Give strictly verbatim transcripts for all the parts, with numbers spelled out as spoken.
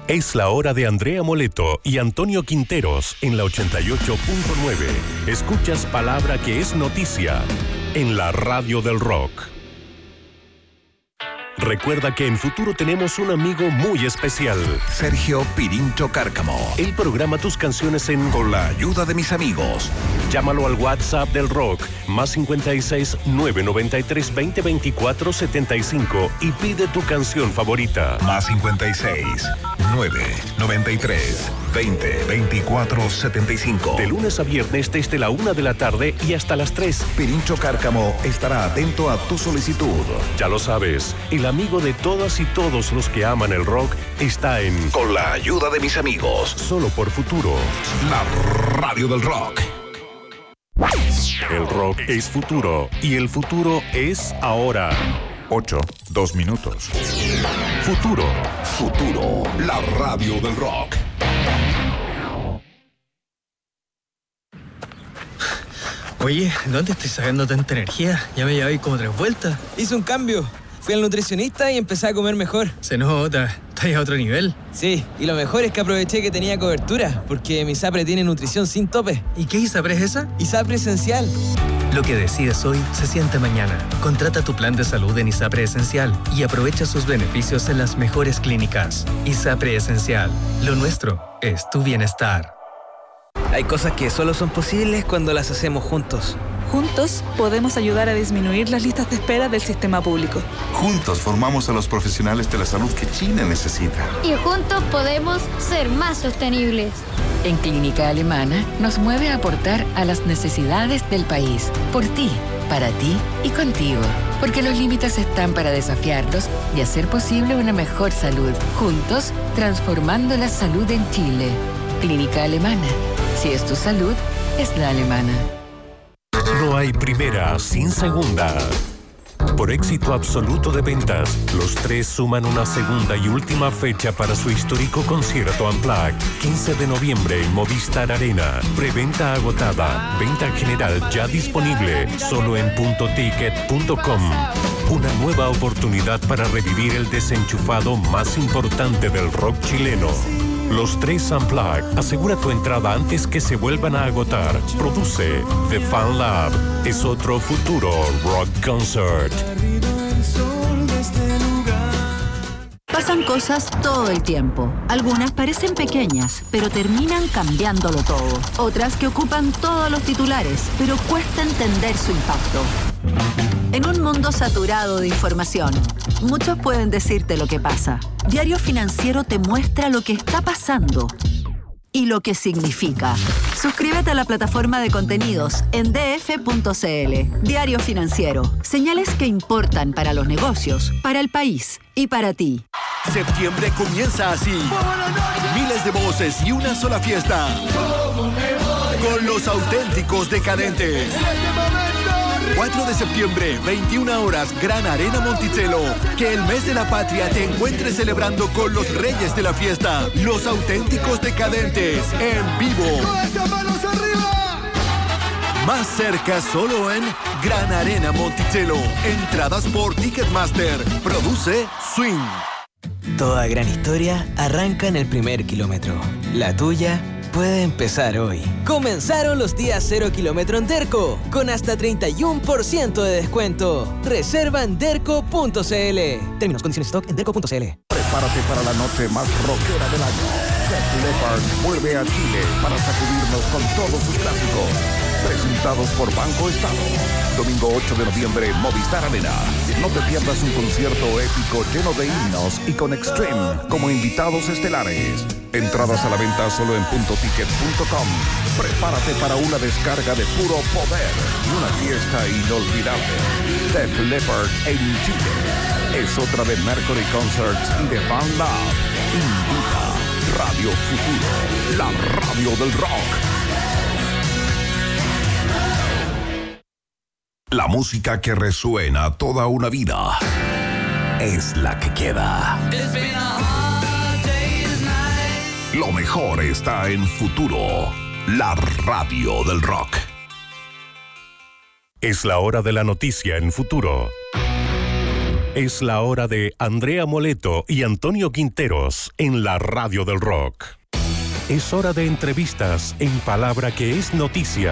Es la hora de Andrea Moleto y Antonio Quinteros en la ochenta y ocho punto nueve. Escuchas palabra que es noticia en la radio del rock. Recuerda que en Futuro tenemos un amigo muy especial. Sergio Pirincho Cárcamo. Él programa tus canciones en Con la ayuda de mis amigos. Llámalo al WhatsApp del rock, más cincuenta y seis, nueve noventa y tres, veinte, veinticuatro, setenta y cinco y pide tu canción favorita. Más cincuenta y seis, nueve noventa y tres, veinte, veinticuatro, setenta y cinco. De lunes a viernes desde la una de la tarde y hasta las tres. Pirincho Cárcamo estará atento a tu solicitud. Ya lo sabes, el amigo de todas y todos los que aman el rock está en Con la ayuda de mis amigos. Solo por Futuro. La radio del rock. El rock es futuro y el futuro es ahora. Ocho, dos minutos. Futuro. Futuro, la radio del rock. Oye, ¿dónde estoy sacando tanta energía? Ya me llevé como tres vueltas. Hice un cambio. Fui al nutricionista y empecé a comer mejor. Se nota, estás a otro nivel. Sí, y lo mejor es que aproveché que tenía cobertura, porque mi ISAPRE tiene nutrición sin tope. ¿Y qué ISAPRE es esa? ISAPRE Esencial. Lo que decides hoy se siente mañana. Contrata tu plan de salud en ISAPRE Esencial y aprovecha sus beneficios en las mejores clínicas. ISAPRE Esencial. Lo nuestro es tu bienestar. Hay cosas que solo son posibles cuando las hacemos juntos. Juntos podemos ayudar a disminuir las listas de espera del sistema público. Juntos formamos a los profesionales de la salud que China necesita. Y juntos podemos ser más sostenibles. En Clínica Alemana nos mueve a aportar a las necesidades del país. Por ti, para ti y contigo. Porque los límites están para desafiarlos y hacer posible una mejor salud. Juntos, transformando la salud en Chile. Clínica Alemana. Si es tu salud, es la alemana. No hay primera sin segunda. Por éxito absoluto de ventas, los tres suman una segunda y última fecha para su histórico concierto Unplugged. quince de noviembre en Movistar Arena. Preventa agotada. Venta general ya disponible. Solo en punto ticket punto com. Una nueva oportunidad para revivir el desenchufado más importante del rock chileno. Los tres Unplugged. Asegura tu entrada antes que se vuelvan a agotar. Produce The Fan Lab. Es otro futuro rock concert. Pasan cosas todo el tiempo. Algunas parecen pequeñas, pero terminan cambiándolo todo. Otras que ocupan todos los titulares, pero cuesta entender su impacto. En un mundo saturado de información, muchos pueden decirte lo que pasa. Diario Financiero te muestra lo que está pasando y lo que significa. Suscríbete a la plataforma de contenidos en d f punto c l. Diario Financiero. Señales que importan para los negocios, para el país y para ti. Septiembre comienza así. Miles de voces y una sola fiesta. Con los auténticos decadentes. cuatro de septiembre, veintiuna horas, Gran Arena Monticello. Que el mes de la patria te encuentres celebrando con los reyes de la fiesta. Los auténticos decadentes, en vivo. ¡Manos arriba! Más cerca solo en Gran Arena Monticello. Entradas por Ticketmaster. Produce Swing. Toda gran historia arranca en el primer kilómetro. La tuya puede empezar hoy. Comenzaron los días cero kilómetro en Derco, con hasta treinta y uno por ciento de descuento. Reserva en derco punto c l. Términos, condiciones, stock en derco punto c l. Prepárate para la noche más rockera del año. Def Leppard vuelve a Chile para sacudirnos con todos sus clásicos. Presentados por Banco Estado. Domingo ocho de noviembre, Movistar Arena. No te pierdas un concierto épico lleno de himnos y con Extreme como invitados estelares. Entradas a la venta solo en punto ticket punto com. Prepárate para una descarga de puro poder y una fiesta inolvidable. Def Leppard en Chile. Es otra de Mercury Concerts y de Fan Lab. Invita Radio Futuro, la radio del rock. La música que resuena toda una vida es la que queda. Lo mejor está en Futuro, la radio del rock. Es la hora de la noticia en Futuro. Es la hora de Andrea Moleto y Antonio Quinteros en la Radio del Rock. Es hora de entrevistas en Palabra que es noticia.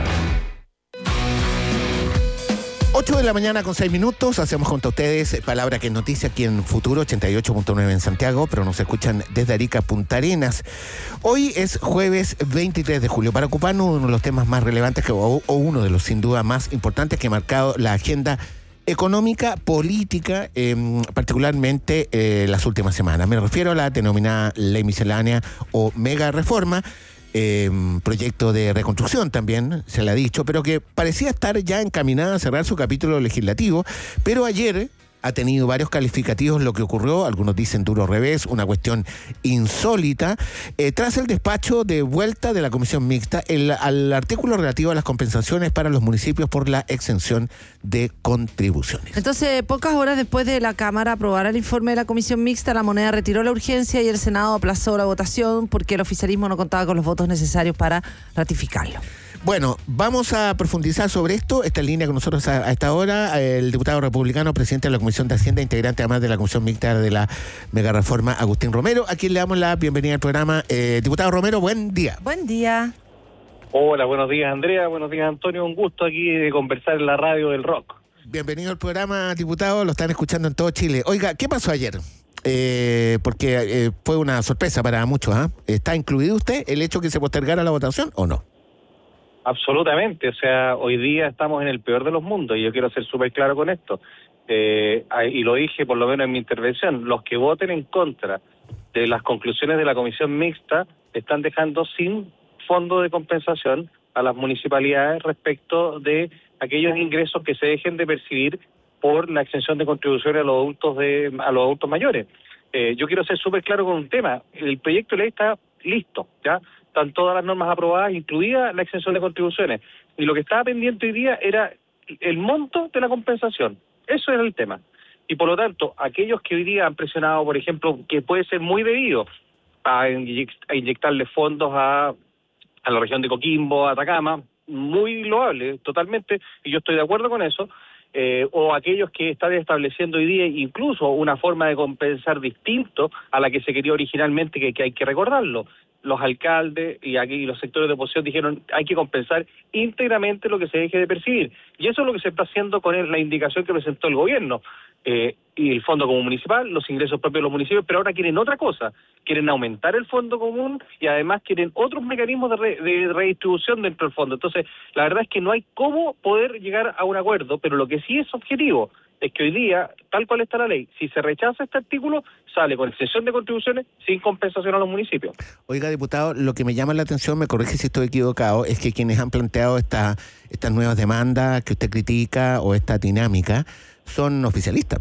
ocho de la mañana con seis minutos, hacemos junto a ustedes Palabra que es noticia aquí en Futuro ochenta y ocho punto nueve en Santiago, pero nos escuchan desde Arica, Punta Arenas. Hoy es jueves veintitrés de julio, para ocuparnos uno de los temas más relevantes que, o, o uno de los sin duda más importantes que ha marcado la agenda económica, política, eh, particularmente eh, las últimas semanas. Me refiero a la denominada ley miscelánea o mega reforma, eh, proyecto de reconstrucción también, se le ha dicho, pero que parecía estar ya encaminada a cerrar su capítulo legislativo, pero ayer ha tenido varios calificativos lo que ocurrió, algunos dicen duro revés, una cuestión insólita, eh, tras el despacho de vuelta de la Comisión Mixta el, al artículo relativo a las compensaciones para los municipios por la exención de contribuciones. Entonces, pocas horas después de la Cámara aprobar el informe de la Comisión Mixta, la moneda retiró la urgencia y el Senado aplazó la votación porque el oficialismo no contaba con los votos necesarios para ratificarlo. Bueno, vamos a profundizar sobre esto. Está en línea con nosotros a, a esta hora el diputado republicano, presidente de la Comisión de Hacienda, integrante además de la Comisión Mixta de la Mega Reforma, Agustín Romero, a quien le damos la bienvenida al programa. Eh, diputado Romero, buen día. Buen día. Hola, buenos días Andrea, buenos días Antonio, un gusto aquí de conversar en la Radio del Rock. Bienvenido al programa, diputado, lo están escuchando en todo Chile. Oiga, ¿qué pasó ayer? Eh, porque eh, fue una sorpresa para muchos, ¿eh? ¿Está incluido usted el hecho que se postergara la votación o no? Absolutamente, o sea, hoy día estamos en el peor de los mundos y yo quiero ser súper claro con esto. Eh, y lo dije por lo menos en mi intervención, los que voten en contra de las conclusiones de la Comisión Mixta están dejando sin fondo de compensación a las municipalidades respecto de aquellos ingresos que se dejen de percibir por la exención de contribuciones a los adultos de a los adultos mayores. Eh, yo quiero ser súper claro con un tema, el proyecto de ley está listo, ¿ya? Están todas las normas aprobadas, incluida la exención de contribuciones. Y lo que estaba pendiente hoy día era el monto de la compensación. Eso era el tema. Y por lo tanto, aquellos que hoy día han presionado, por ejemplo, que puede ser muy debido a, inyect- a inyectarle fondos a, a la región de Coquimbo, a Atacama, muy loable, totalmente, y yo estoy de acuerdo con eso, eh, o aquellos que están estableciendo hoy día incluso una forma de compensar distinto a la que se quería originalmente, que, que hay que recordarlo. Los alcaldes y aquí los sectores de oposición dijeron hay que compensar íntegramente lo que se deje de percibir. Y eso es lo que se está haciendo con el, la indicación que presentó el gobierno. Eh, y el fondo común municipal, los ingresos propios de los municipios, pero ahora quieren otra cosa. Quieren aumentar el fondo común y además quieren otros mecanismos de, re, de redistribución dentro del fondo. Entonces, la verdad es que no hay cómo poder llegar a un acuerdo, pero lo que sí es objetivo es que hoy día, tal cual está la ley, si se rechaza este artículo, sale con exención de contribuciones sin compensación a los municipios. Oiga, diputado, lo que me llama la atención, me corrige si estoy equivocado, es que quienes han planteado esta, estas nuevas demandas que usted critica o esta dinámica son oficialistas.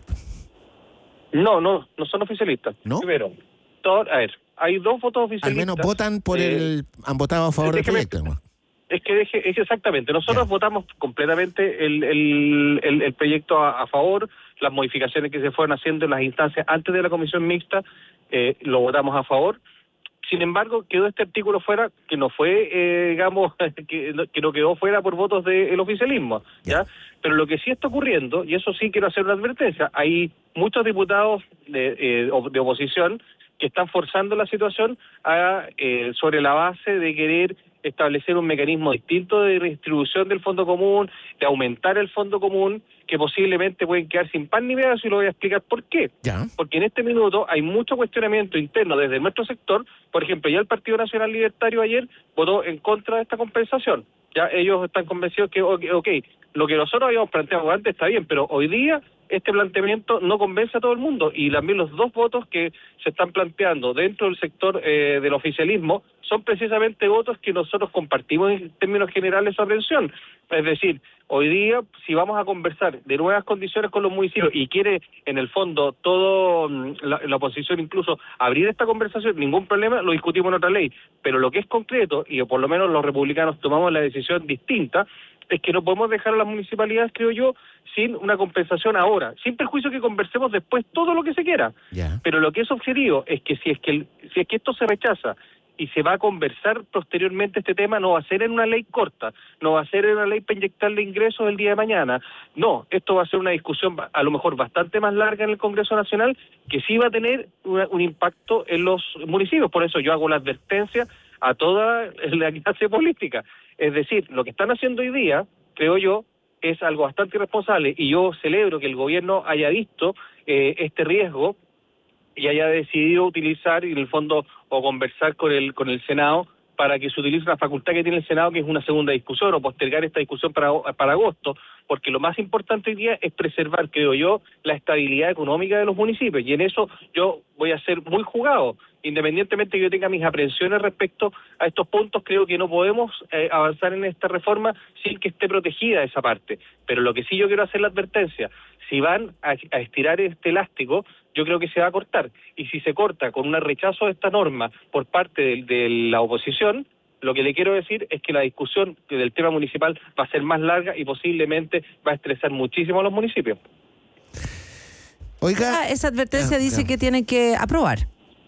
No, no, no son oficialistas. ¿No? Primero, todo, a ver, hay dos votos oficialistas. Al menos votan por eh, el... han votado a favor del proyecto, ¿no? Es que deje, es exactamente, nosotros yeah. votamos completamente el, el, el, el proyecto a, a favor, las modificaciones que se fueron haciendo en las instancias antes de la Comisión Mixta, eh, lo votamos a favor. Sin embargo, quedó este artículo fuera, que no fue, eh, digamos, que, no, que no quedó fuera por votos del oficialismo, ¿ya? Yeah. Pero lo que sí está ocurriendo, y eso sí quiero hacer una advertencia, hay muchos diputados de, eh, de oposición que están forzando la situación a, eh, sobre la base de querer establecer un mecanismo distinto de redistribución del fondo común, de aumentar el fondo común, que posiblemente pueden quedar sin pan ni pedazo, y lo voy a explicar por qué. ¿Ya? Porque en este minuto hay mucho cuestionamiento interno desde nuestro sector. Por ejemplo, ya el Partido Nacional Libertario ayer votó en contra de esta compensación. Ya ellos están convencidos que, ok, okay lo que nosotros habíamos planteado antes está bien, pero hoy día este planteamiento no convence a todo el mundo, y también los dos votos que se están planteando dentro del sector eh, del oficialismo son precisamente votos que nosotros compartimos en términos generales su aprehensión. Es decir, hoy día, si vamos a conversar de nuevas condiciones con los municipios y quiere, en el fondo, todo la, la oposición incluso abrir esta conversación, ningún problema, lo discutimos en otra ley. Pero lo que es concreto, y por lo menos los republicanos tomamos la decisión distinta, es que no podemos dejar a las municipalidades, creo yo, sin una compensación ahora, sin perjuicio que conversemos después todo lo que se quiera. Yeah. Pero lo que es objetivo es que si es que el, si es que esto se rechaza y se va a conversar posteriormente este tema, no va a ser en una ley corta, no va a ser en una ley para inyectarle ingresos el día de mañana. No, esto va a ser una discusión a lo mejor bastante más larga en el Congreso Nacional, que sí va a tener una, un impacto en los municipios. Por eso yo hago la advertencia a toda la clase política. Es decir, lo que están haciendo hoy día, creo yo, es algo bastante irresponsable, y yo celebro que el gobierno haya visto eh, este riesgo y haya decidido utilizar, y en el fondo, o conversar con el con el Senado para que se utilice la facultad que tiene el Senado, que es una segunda discusión, o postergar esta discusión para, para agosto, porque lo más importante hoy día es preservar, creo yo, la estabilidad económica de los municipios, y en eso yo voy a ser muy jugado. Independientemente que yo tenga mis aprensiones respecto a estos puntos, creo que no podemos eh, avanzar en esta reforma sin que esté protegida esa parte. Pero lo que sí yo quiero hacer la advertencia, si van a, a estirar este elástico, yo creo que se va a cortar. Y si se corta con un rechazo de esta norma por parte de, de la oposición, lo que le quiero decir es que la discusión del tema municipal va a ser más larga y posiblemente va a estresar muchísimo a los municipios. Oiga, esa advertencia dice que tienen que aprobar.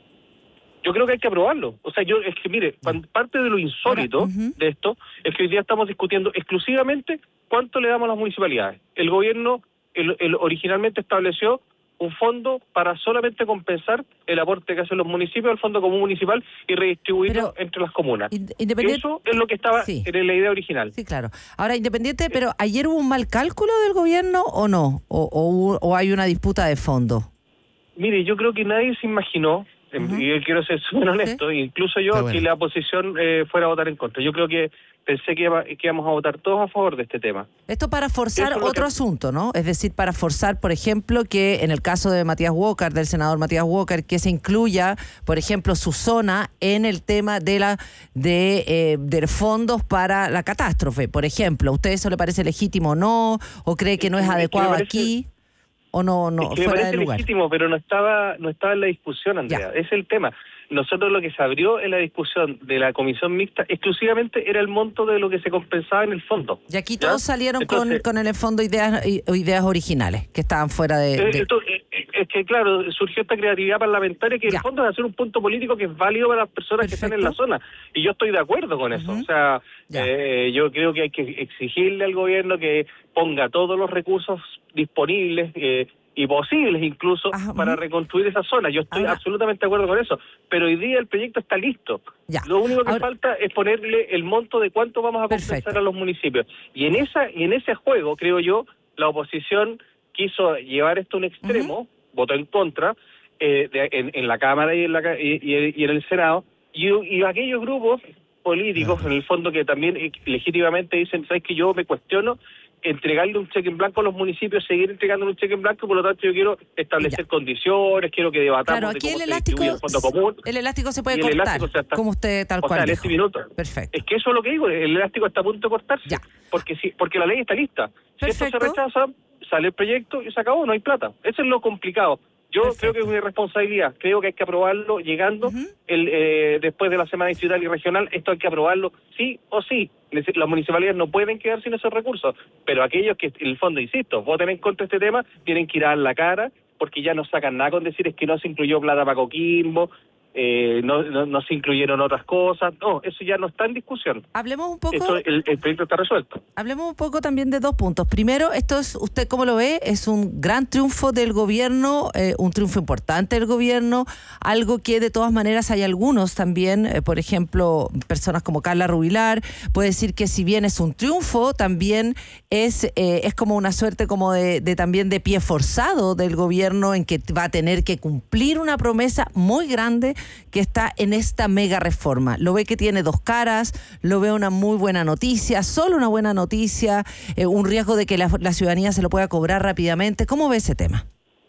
Yo creo que hay que aprobarlo. O sea, yo es que, mire, parte de lo insólito Ahora, uh-huh. de esto es que hoy día estamos discutiendo exclusivamente cuánto le damos a las municipalidades. El gobierno el, el originalmente estableció un fondo para solamente compensar el aporte que hacen los municipios al Fondo Común Municipal y redistribuirlo pero, entre las comunas. Independiente... Eso es lo que estaba sí. en la idea original. Sí, claro. Ahora, independiente, sí. pero ¿ayer hubo un mal cálculo del gobierno o no? ¿O, o, o hay una disputa de fondo? Mire, yo creo que nadie se imaginó, uh-huh. y quiero ser súper honesto, ¿sí? incluso yo, bueno. que la oposición eh, fuera a votar en contra. Yo creo que pensé que, iba, que íbamos a votar todos a favor de este tema. Esto para forzar otro que... asunto, ¿no? Es decir, para forzar, por ejemplo, que en el caso de Matías Walker, del senador Matías Walker, que se incluya, por ejemplo, su zona en el tema de la de, eh, de fondos para la catástrofe, por ejemplo. ¿A usted eso le parece legítimo o no? ¿O cree que no es, es adecuado parece... aquí? ¿O no, no es que fuera me parece de lugar? legítimo, pero no estaba no estaba en la discusión, Andrea. Ese es el tema. Nosotros lo que se abrió en la discusión de la comisión mixta exclusivamente era el monto de lo que se compensaba en el fondo. Y aquí todos ¿ya? salieron Entonces, con, con en el fondo ideas ideas originales que estaban fuera de... Eh, de... Esto, eh, es que claro, surgió esta creatividad parlamentaria que ya. en el fondo es hacer un punto político que es válido para las personas Perfecto. que están en la zona. Y yo estoy de acuerdo con eso. Uh-huh. O sea, eh, yo creo que hay que exigirle al gobierno que ponga todos los recursos disponibles, eh, y posibles incluso, Ajá, para uh-huh. reconstruir esa zona. Yo estoy Ahora, absolutamente de acuerdo con eso, pero hoy día el proyecto está listo. Ya. Lo único que Ahora, falta es ponerle el monto de cuánto vamos a compensar perfecto. a los municipios. Y en esa y en ese juego, creo yo, la oposición quiso llevar esto a un extremo, uh-huh. votó en contra, eh, de, en, en la Cámara y en, la, y, y, y en el Senado, y, y aquellos grupos políticos, uh-huh. en el fondo, que también eh, legítimamente dicen, ¿sabes que yo me cuestiono entregarle un cheque en blanco a los municipios, seguir entregando un cheque en blanco? Por lo tanto yo quiero establecer ya. condiciones, quiero que debatamos claro, aquí de cómo el se elástico, distribuye el fondo común. El elástico se puede cortar, está, como usted tal o cual sea, en este minuto. Perfecto. Es que eso es lo que digo, el elástico está a punto de cortarse, ya. porque si, porque la ley está lista. Si Perfecto. esto se rechaza, sale el proyecto y se acabó, no hay plata. Eso es lo complicado. Yo Perfecto. creo que es una irresponsabilidad, creo que hay que aprobarlo llegando uh-huh. el eh, después de la semana distrital y regional, esto hay que aprobarlo sí o sí. Las municipalidades no pueden quedar sin esos recursos, pero aquellos que, en el fondo, insisto, voten en contra de este tema, tienen que ir a dar la cara, porque ya no sacan nada con decir es que no se incluyó plata para Coquimbo, eh, no, no, no se incluyeron otras cosas. No, eso ya no está en discusión. Hablemos un poco... Eso, el, el proyecto está resuelto. Hablemos un poco también de dos puntos. Primero, esto es, ¿usted cómo lo ve? Es un gran triunfo del gobierno, eh, un triunfo importante del gobierno, algo que de todas maneras hay algunos también, eh, por ejemplo, personas como Carla Rubilar, puede decir que si bien es un triunfo, también es, eh, es como una suerte como de, de también de pie forzado del gobierno en que va a tener que cumplir una promesa muy grande que está en esta mega reforma. Lo ve que tiene dos caras, lo ve una muy buena noticia, solo una buena noticia, eh, un riesgo de que la, la ciudadanía se lo pueda cobrar rápidamente. ¿Cómo ve ese tema?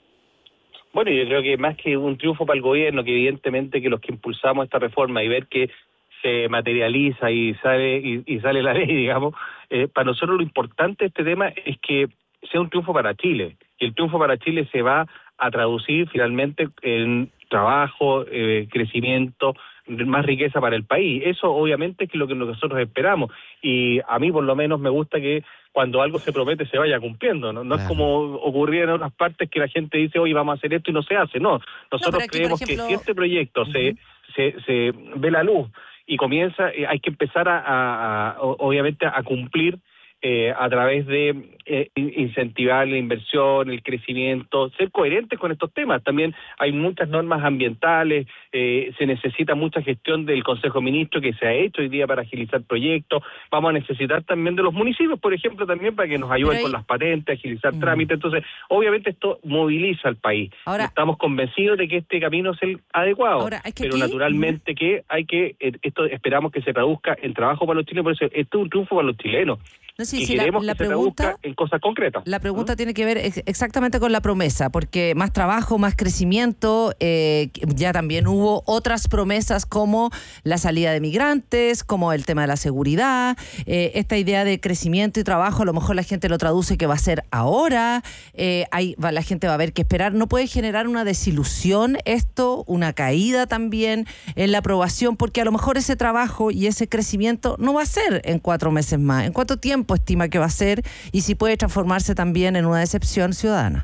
Bueno, yo creo que más que un triunfo para el gobierno, que evidentemente que los que impulsamos esta reforma y ver que se materializa y sale y, y sale la ley, digamos, eh, para nosotros lo importante de este tema es que sea un triunfo para Chile, y el triunfo para Chile se va a traducir finalmente en trabajo, eh, crecimiento, más riqueza para el país. Eso obviamente es lo que nosotros esperamos, y a mí por lo menos me gusta que cuando algo se promete se vaya cumpliendo, ¿no? No claro. es como ocurría en otras partes que la gente dice, oye, vamos a hacer esto y no se hace, no. Nosotros no, aquí, creemos ejemplo... que si este proyecto uh-huh. se, se, se ve la luz y comienza, eh, hay que empezar a, a, a obviamente a cumplir Eh, a través de eh, incentivar la inversión, el crecimiento, ser coherentes con estos temas. También hay muchas normas ambientales, eh, se necesita mucha gestión del Consejo de Ministros que se ha hecho hoy día para agilizar proyectos. Vamos a necesitar también de los municipios, por ejemplo, también para que nos ayuden ahí con las patentes, agilizar mm. trámites. Entonces, obviamente esto moviliza al país. Ahora, estamos convencidos de que este camino es el adecuado, ahora, es que pero aquí, naturalmente mm. que hay que, eh, esto esperamos que se traduzca en trabajo para los chilenos, por eso esto es un triunfo para los chilenos. No, sí, y sí, queremos la, la que pregunta, se traduzca en cosas concretas. La pregunta ¿no? tiene que ver ex- exactamente con la promesa, porque más trabajo, más crecimiento, eh, ya también hubo otras promesas como la salida de migrantes, como el tema de la seguridad, eh, esta idea de crecimiento y trabajo, a lo mejor la gente lo traduce que va a ser ahora, eh, hay, va, la gente va a haber que esperar. ¿No puede generar una desilusión esto, una caída también en la aprobación? Porque a lo mejor ese trabajo y ese crecimiento no va a ser en cuatro meses más. ¿En cuánto tiempo estima que va a ser y si puede transformarse también en una decepción ciudadana?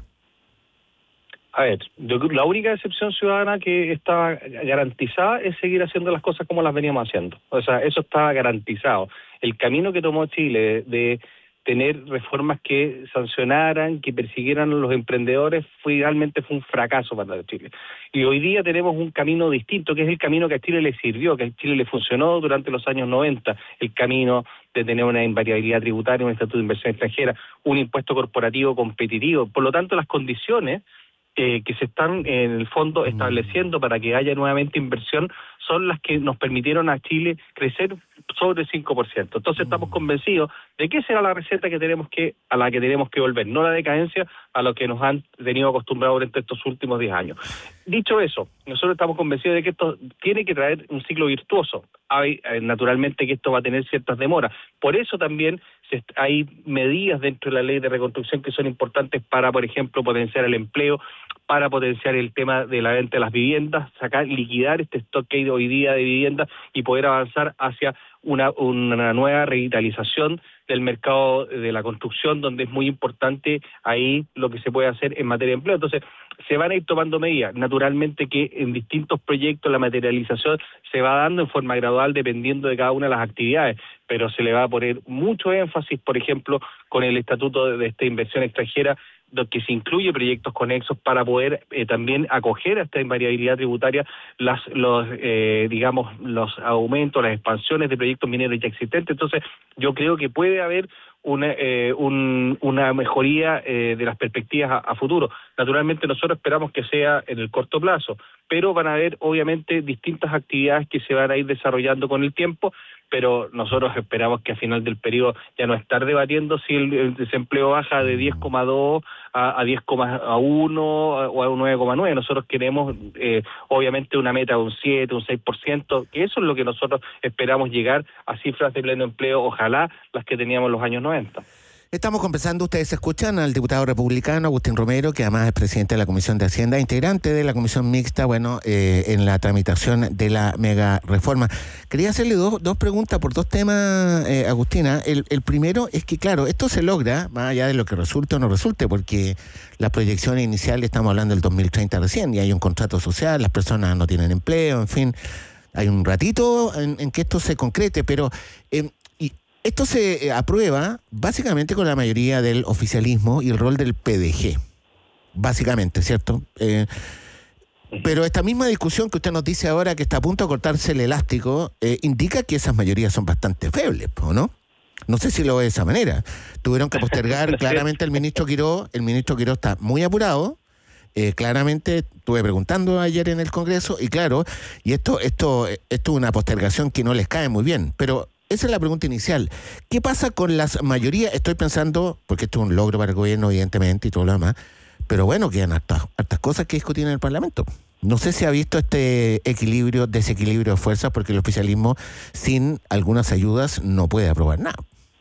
A ver, yo, la única decepción ciudadana que está garantizada es seguir haciendo las cosas como las veníamos haciendo. O sea, eso está garantizado. El camino que tomó Chile de tener reformas que sancionaran, que persiguieran a los emprendedores, fue realmente fue un fracaso para Chile. Y hoy día tenemos un camino distinto, que es el camino que a Chile le sirvió, que a Chile le funcionó durante los años noventa, el camino de tener una invariabilidad tributaria, un estatuto de inversión extranjera, un impuesto corporativo competitivo. Por lo tanto, las condiciones eh, que se están en el fondo estableciendo para que haya nuevamente inversión son las que nos permitieron a Chile crecer sobre el cinco por ciento. Entonces estamos convencidos de que esa era la receta que tenemos que a la que tenemos que volver, no la decadencia a lo que nos han tenido acostumbrados durante estos últimos diez años. Dicho eso, nosotros estamos convencidos de que esto tiene que traer un ciclo virtuoso. Hay, eh, naturalmente que esto va a tener ciertas demoras. Por eso también se, hay medidas dentro de la ley de reconstrucción que son importantes para, por ejemplo, potenciar el empleo, para potenciar el tema de la venta de las viviendas, sacar, liquidar este stock que hay hoy día de viviendas y poder avanzar hacia una, una nueva revitalización del mercado de la construcción, donde es muy importante ahí lo que se puede hacer en materia de empleo. Entonces, se van a ir tomando medidas. Naturalmente que en distintos proyectos la materialización se va dando en forma gradual dependiendo de cada una de las actividades, pero se le va a poner mucho énfasis, por ejemplo, con el estatuto de, de esta inversión extranjera, que se incluye proyectos conexos para poder eh, también acoger a esta invariabilidad tributaria las los eh, digamos los aumentos, las expansiones de proyectos mineros ya existentes. Entonces yo creo que puede haber una eh, un, una mejoría eh, de las perspectivas a, a futuro. Naturalmente nosotros esperamos que sea en el corto plazo, pero van a haber obviamente distintas actividades que se van a ir desarrollando con el tiempo, pero nosotros esperamos que a final del periodo ya no estar debatiendo si el, el desempleo baja de diez coma dos a, a diez coma uno o a un nueve coma nueve. Nosotros queremos eh, obviamente una meta de un siete, un seis por ciento, que eso es lo que nosotros esperamos llegar a cifras de pleno empleo, ojalá las que teníamos en los años noventa. Estamos conversando, ustedes escuchan al diputado republicano Agustín Romero, que además es presidente de la Comisión de Hacienda, integrante de la Comisión Mixta, bueno, eh, en la tramitación de la mega reforma. Quería hacerle dos, dos preguntas por dos temas, eh, Agustina. El, el primero es que, claro, esto se logra, más allá de lo que resulte o no resulte, porque la proyección inicial, estamos hablando del dos mil treinta recién, y hay un contrato social, las personas no tienen empleo, en fin, hay un ratito en, en que esto se concrete, pero... Eh, Esto se aprueba básicamente con la mayoría del oficialismo y el rol del P D G, básicamente, ¿cierto? Eh, pero esta misma discusión que usted nos dice ahora que está a punto de cortarse el elástico, eh, indica que esas mayorías son bastante febles, ¿o no? No sé si lo ve de esa manera. Tuvieron que postergar claramente el ministro Quiró, el ministro Quiró está muy apurado. Eh, claramente estuve preguntando ayer en el Congreso y claro, y esto, esto, esto es una postergación que no les cae muy bien, pero... Esa es la pregunta inicial. ¿Qué pasa con las mayorías? Estoy pensando, porque esto es un logro para el gobierno, evidentemente, y todo lo demás, pero bueno, quedan hartas, hartas cosas que discutir en el Parlamento. No sé si ha visto este equilibrio, desequilibrio de fuerzas, porque el oficialismo, sin algunas ayudas, no puede aprobar nada.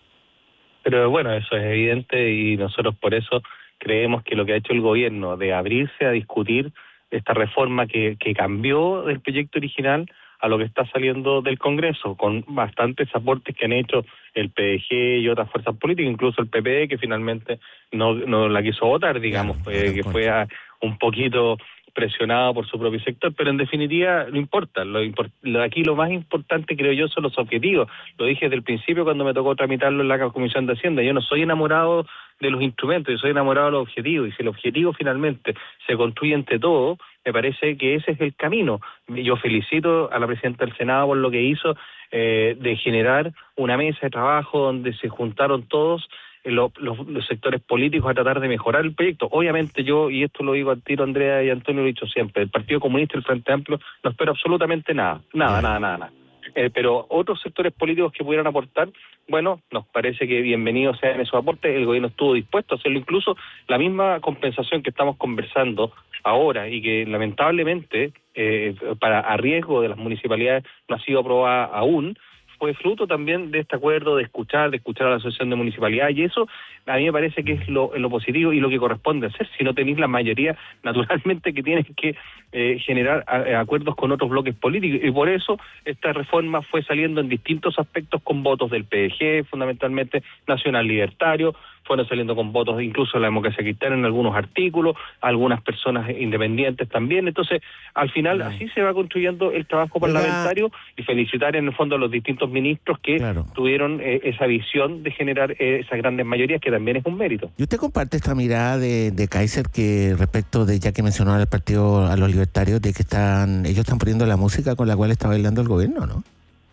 Pero bueno, eso es evidente y nosotros por eso creemos que lo que ha hecho el gobierno de abrirse a discutir esta reforma que, que cambió del proyecto original a lo que está saliendo del Congreso, con bastantes aportes que han hecho el P D G y otras fuerzas políticas, incluso el P P D, que finalmente no, no la quiso votar, digamos, claro, eh, que fue a, un poquito presionado por su propio sector, pero en definitiva no importa. Lo, import, lo aquí lo más importante, creo yo, son los objetivos. Lo dije desde el principio cuando me tocó tramitarlo en la Comisión de Hacienda. Yo no soy enamorado de los instrumentos, yo soy enamorado de los objetivos, y si el objetivo finalmente se construye entre todos, me parece que ese es el camino. Yo felicito a la presidenta del Senado por lo que hizo, eh, de generar una mesa de trabajo donde se juntaron todos Los, los, los sectores políticos a tratar de mejorar el proyecto. Obviamente yo, y esto lo digo al tiro Andrea y Antonio, lo he dicho siempre, el Partido Comunista y el Frente Amplio no espero absolutamente nada, nada, nada, nada, nada. Eh, pero otros sectores políticos que pudieran aportar, bueno, nos parece que bienvenidos sean esos aportes. El gobierno estuvo dispuesto a hacerlo, incluso la misma compensación que estamos conversando ahora y que lamentablemente eh, para a riesgo de las municipalidades no ha sido aprobada aún, fue fruto también de este acuerdo de escuchar, de escuchar a la Asociación de Municipalidades, y eso a mí me parece que es lo, lo positivo y lo que corresponde hacer. Si no tenéis la mayoría, naturalmente que tienes que eh, generar a, acuerdos con otros bloques políticos, y por eso esta reforma fue saliendo en distintos aspectos con votos del P D G, fundamentalmente Nacional Libertario, fueron saliendo con votos incluso de la Democracia Cristiana en algunos artículos, algunas personas independientes también. Entonces, al final, claro, así se va construyendo el trabajo parlamentario, y felicitar en el fondo a los distintos ministros que claro. tuvieron eh, esa visión de generar eh, esas grandes mayorías, que también es un mérito. ¿Y usted comparte esta mirada de, de Kaiser, que respecto de, ya que mencionó al partido, a los libertarios, de que están ellos están poniendo la música con la cual está bailando el gobierno, ¿no?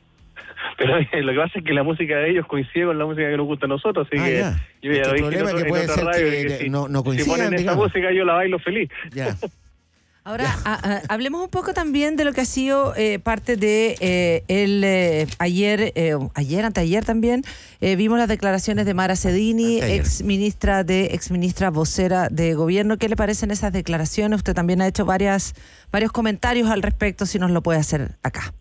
Pero eh, lo que pasa es que la música de ellos coincide con la música que nos gusta a nosotros, así ah, que ya. yo ya el lo dije problema en, otro, que puede ser radio, que, que si, no, no coincidan, si ponen esa música yo la bailo feliz. Ya. Ahora, a, a, hablemos un poco también de lo que ha sido eh, parte de eh, el eh, ayer, eh, ayer, anteayer también, eh, vimos las declaraciones de Mara Cedini, ex ministra de, ex ministra vocera de gobierno. ¿Qué le parecen esas declaraciones? Usted también ha hecho varias, varios comentarios al respecto, si nos lo puede hacer acá.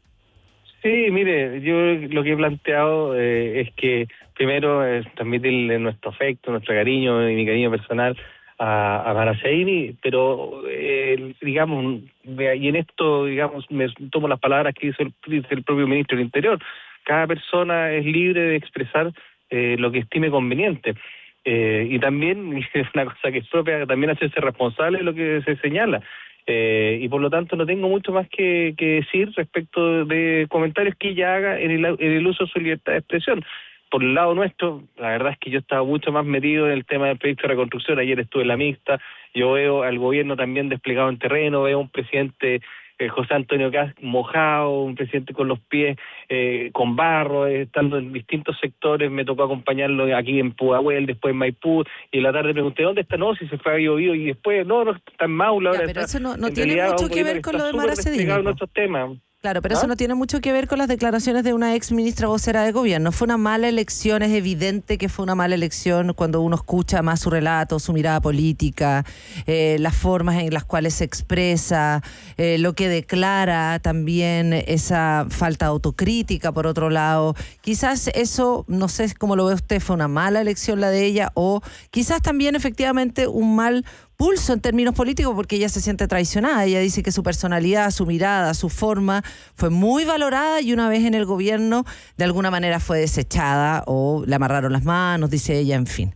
Sí, mire, yo lo que he planteado eh, es que primero es transmitirle nuestro afecto, nuestro cariño y mi cariño personal a, a Mara Cedini, pero eh, digamos, y en esto, digamos, me tomo las palabras que dice el, dice el propio ministro del Interior: cada persona es libre de expresar eh, lo que estime conveniente. Eh, y también, es una cosa que es propia, también hacerse responsable de lo que se señala. Eh, y por lo tanto no tengo mucho más que, que decir respecto de comentarios que ella haga en el, en el uso de su libertad de expresión. Por el lado nuestro, la verdad es que yo estaba mucho más metido en el tema del proyecto de reconstrucción. Ayer estuve en la mixta, yo veo al gobierno también desplegado en terreno, veo un presidente, eh, José Antonio Kast, mojado, un presidente con los pies eh, con barro, eh, estando en distintos sectores. Me tocó acompañarlo aquí en Pudahuel, después en Maipú, y en la tarde pregunté, ¿dónde está? No, si se fue a Biobío, y después, no, no, está en Maula. Ya, ahora pero está, eso no, no tiene mucho que ver con lo de Mara Cedini. Nuestros temas. Claro, pero ¿Ah? eso no tiene mucho que ver con las declaraciones de una ex ministra vocera de gobierno. Fue una mala elección, es evidente que fue una mala elección cuando uno escucha más su relato, su mirada política, eh, las formas en las cuales se expresa, eh, lo que declara también, esa falta de autocrítica por otro lado. Quizás eso, no sé cómo lo ve usted, fue una mala elección la de ella, o quizás también efectivamente un mal pulso en términos políticos, porque ella se siente traicionada. Ella dice que su personalidad, su mirada, su forma fue muy valorada, y una vez en el gobierno de alguna manera fue desechada o le amarraron las manos, dice ella, en fin.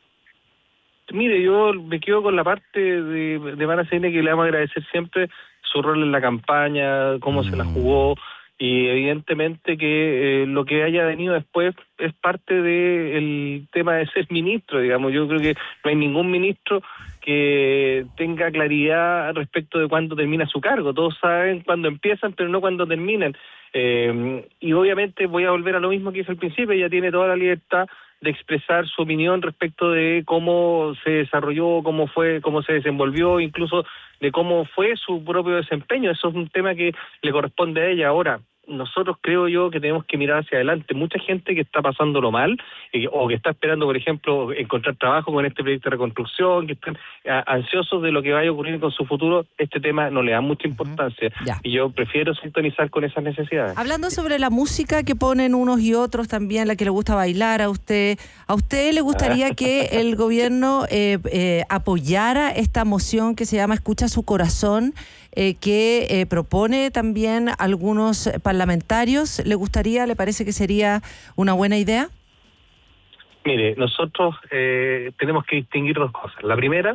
Mire, yo me quedo con la parte de, de Mara Cedini, que le vamos a agradecer siempre su rol en la campaña, cómo mm. se la jugó, y evidentemente que eh, lo que haya venido después es parte del tema de ser ministro, digamos. Yo creo que no hay ningún ministro que tenga claridad respecto de cuándo termina su cargo. Todos saben cuándo empiezan, pero no cuándo terminan. Eh, y obviamente voy a volver a lo mismo que hice al principio: ella tiene toda la libertad de expresar su opinión respecto de cómo se desarrolló, cómo fue, cómo se desenvolvió, incluso de cómo fue su propio desempeño. Eso es un tema que le corresponde a ella. Ahora, nosotros creo yo que tenemos que mirar hacia adelante. Mucha gente que está pasándolo mal, eh, o que está esperando, por ejemplo, encontrar trabajo con este proyecto de reconstrucción, que están a, ansiosos de lo que vaya a ocurrir con su futuro, este tema no le da mucha importancia. Uh-huh. Y yo prefiero sintonizar con esas necesidades. Hablando sobre la música que ponen unos y otros también, la que le gusta bailar a usted, ¿a usted le gustaría que el gobierno eh, eh, apoyara esta moción que se llama Escucha su corazón, eh, que eh, propone también algunos parlamentarios? ¿Le gustaría, le parece que sería una buena idea? Mire, nosotros eh, tenemos que distinguir dos cosas. La primera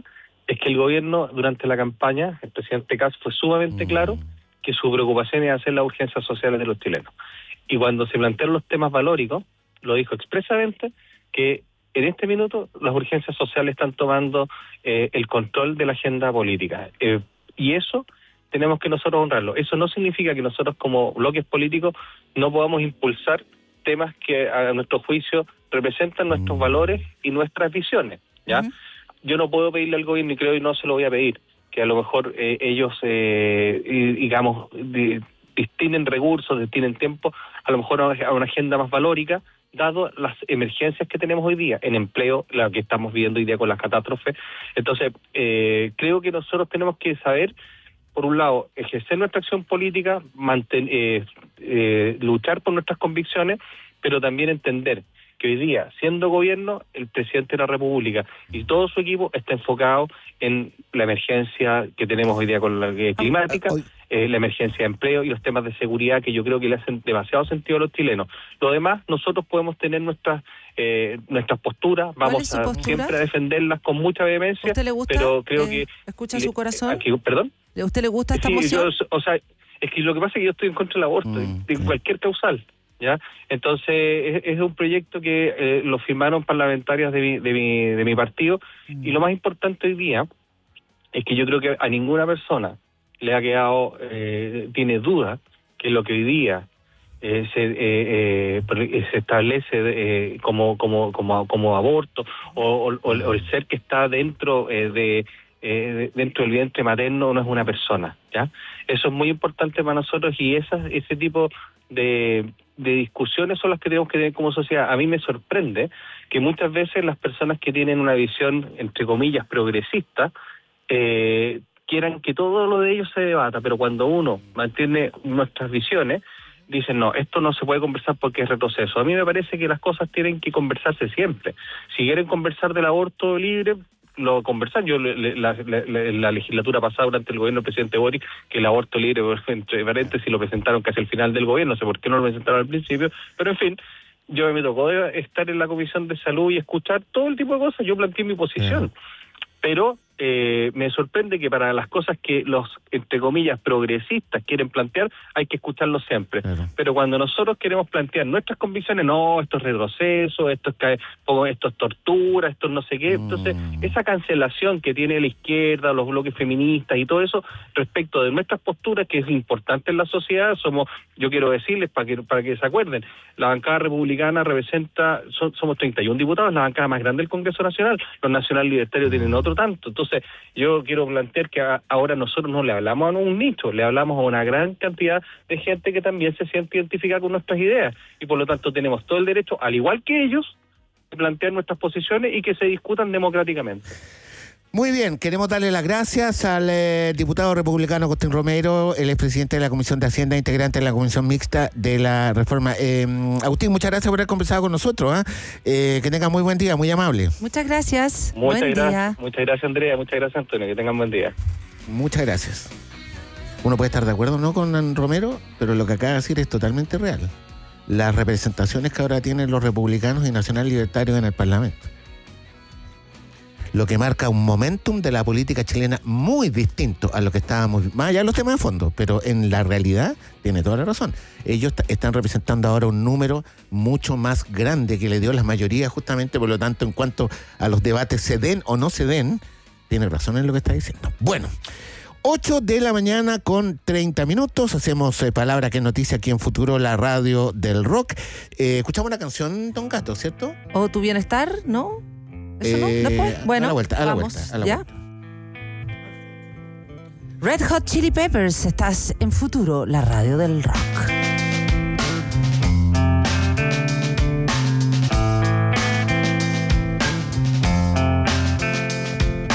es que el gobierno, durante la campaña, el presidente Kast fue sumamente mm. claro que su preocupación es hacer las urgencias sociales de los chilenos. Y cuando se plantearon los temas valóricos, lo dijo expresamente que en este minuto las urgencias sociales están tomando eh, el control de la agenda política. Eh, y eso tenemos que nosotros honrarlo. Eso no significa que nosotros como bloques políticos no podamos impulsar temas que a nuestro juicio representan nuestros valores y nuestras visiones, ¿ya? Uh-huh. Yo no puedo pedirle al gobierno, y creo que no se lo voy a pedir, que a lo mejor eh, ellos, eh, digamos, di, destinen recursos, destinen tiempo, a lo mejor a una agenda más valórica, dado las emergencias que tenemos hoy día, en empleo, la que estamos viviendo hoy día con las catástrofes. Entonces, eh, creo que nosotros tenemos que saber, por un lado, ejercer nuestra acción política, manten, eh, eh, luchar por nuestras convicciones, pero también entender que hoy día, siendo gobierno, el presidente de la República y todo su equipo está enfocado en la emergencia que tenemos hoy día con la eh, climática, eh, la emergencia de empleo y los temas de seguridad que yo creo que le hacen demasiado sentido a los chilenos. Lo demás, nosotros podemos tener nuestras eh, nuestras posturas, vamos a postura? siempre a defenderlas con mucha vehemencia, ¿Usted le gusta? pero creo eh, que... ¿Escucha su corazón? Aquí, ¿Perdón? ¿A usted le gusta esta sí, moción? Yo, o sea, es que lo que pasa es que yo estoy en contra del aborto, mm, de, de cualquier causal. ¿Ya? Entonces es, es un proyecto que eh, lo firmaron parlamentarios de mi, de mi, de mi partido mm. y lo más importante hoy día es que yo creo que a ninguna persona le ha quedado, eh, tiene duda que lo que hoy día eh, se, eh, eh, se establece eh, como, como, como, como aborto o, o, o, o el ser que está dentro eh, de Eh, dentro del vientre materno no es una persona, ¿ya? Eso es muy importante para nosotros y esas, ese tipo de, de discusiones son las que tenemos que tener como sociedad. A mí me sorprende que muchas veces las personas que tienen una visión, entre comillas, progresista, eh, quieran que todo lo de ellos se debata, pero cuando uno mantiene nuestras visiones, dicen, no, esto no se puede conversar porque es retroceso. A mí me parece que las cosas tienen que conversarse siempre. Si quieren conversar del aborto libre, lo conversan. Yo la, la, la, la legislatura pasada durante el gobierno del presidente Boric, que el aborto libre, entre paréntesis, lo presentaron casi al final del gobierno, no sé por qué no lo presentaron al principio, pero en fin, yo me tocó estar en la Comisión de Salud y escuchar todo el tipo de cosas. Yo planteé mi posición, yeah. pero eh, me sorprende que para las cosas que los, entre comillas, progresistas quieren plantear, hay que escucharlos siempre. Claro. Pero cuando nosotros queremos plantear nuestras convicciones, no, esto es retroceso, esto es, esto es tortura, esto es no sé qué. Mm. Entonces, esa cancelación que tiene la izquierda, los bloques feministas y todo eso, respecto de nuestras posturas, que es importante en la sociedad, somos, yo quiero decirles, para que para que se acuerden, la bancada republicana representa, son, somos treinta y uno diputados, la bancada más grande del Congreso Nacional, los nacional libertarios tienen otro tanto. Entonces, Entonces, yo quiero plantear que a, ahora nosotros no le hablamos a un nicho, le hablamos a una gran cantidad de gente que también se siente identificada con nuestras ideas y por lo tanto tenemos todo el derecho, al igual que ellos, de plantear nuestras posiciones y que se discutan democráticamente. Muy bien, queremos darle las gracias al eh, diputado republicano Agustín Romero, el expresidente de la Comisión de Hacienda, integrante de la Comisión Mixta de la Reforma. Eh, Agustín, muchas gracias por haber conversado con nosotros. ¿eh? Eh, que tengan muy buen día, muy amable. Muchas gracias. Muchas buen gracias. Día. Muchas gracias, Andrea. Muchas gracias, Antonio. Que tengan buen día. Muchas gracias. Uno puede estar de acuerdo o no con Romero, pero lo que acaba de decir es totalmente real. Las representaciones que ahora tienen los republicanos y nacional libertarios en el Parlamento. Lo que marca un momentum de la política chilena muy distinto a lo que estábamos, más allá de los temas de fondo, pero en la realidad tiene toda la razón. Ellos t- están representando ahora un número mucho más grande que le dio la mayoría justamente, por lo tanto, en cuanto a los debates se den o no se den, tiene razón en lo que está diciendo. Bueno, ocho de la mañana con treinta minutos, hacemos eh, Palabra que es Noticia aquí en Futuro, la radio del rock. Eh, escuchamos una canción, Don Gato, ¿cierto? ¿O Tu Bienestar? ¿No? ¿Eso no? Eh, ¿Después? Bueno, a la vuelta, a la vamos, vuelta, a la ¿ya? vuelta. Red Hot Chili Peppers, estás en Futuro, la radio del rock.